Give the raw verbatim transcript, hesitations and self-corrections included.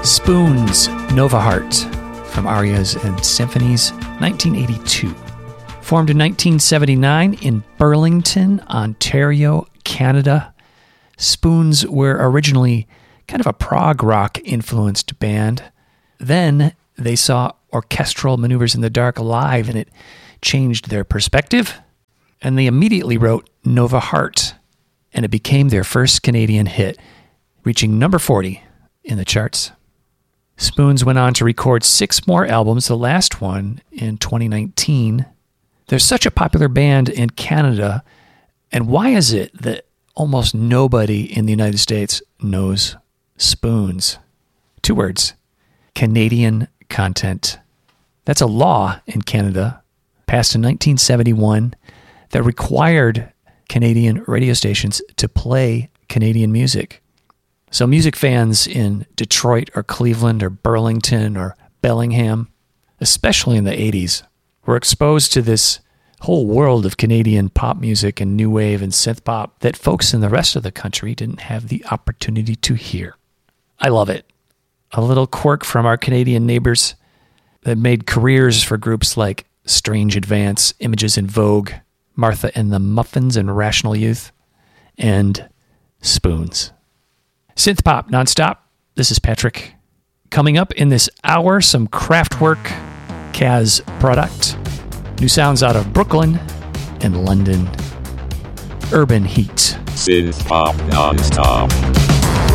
Spoons, Nova Heart, from Arias and Symphonies, nineteen eighty-two. Formed in nineteen seventy-nine in Burlington, Ontario, Canada, Spoons were originally kind of a prog rock-influenced band. Then they saw Orchestral Maneuvers in the Dark live, and it changed their perspective. And they immediately wrote Nova Heart, and it became their first Canadian hit, reaching number forty in the charts. Spoons went on to record six more albums, the last one in twenty nineteen. They're such a popular band in Canada, and why is it that almost nobody in the United States knows Spoons? Two words: Canadian content. That's a law in Canada, passed in nineteen seventy-one, that required Canadian radio stations to play Canadian music. So music fans in Detroit or Cleveland or Burlington or Bellingham, especially in the eighties, were exposed to this whole world of Canadian pop music and new wave and synth pop that folks in the rest of the country didn't have the opportunity to hear. I love it. A little quirk from our Canadian neighbors that made careers for groups like Strange Advance, Images in Vogue, Martha and the Muffins and Rational Youth, and Spoons. Synth pop nonstop. This is Patrick. Coming up in this hour, some Kraftwerk, Kaz product, new sounds out of Brooklyn and London. Urban Heat. Synth pop nonstop.